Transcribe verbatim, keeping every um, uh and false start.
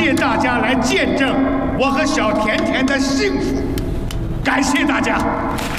谢大家来见证我和小甜甜的幸福，感谢大家。